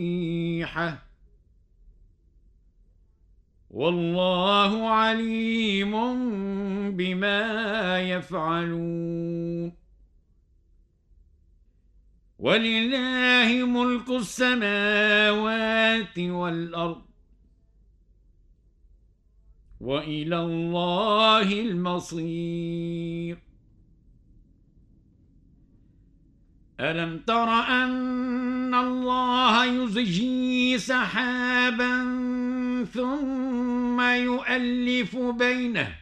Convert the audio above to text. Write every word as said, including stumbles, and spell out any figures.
صحيحة والله عليم بما يفعلون ولله ملك السماوات والأرض وإلى الله المصير ألم تر أن الله يزجي سحابا ثم يؤلف بينه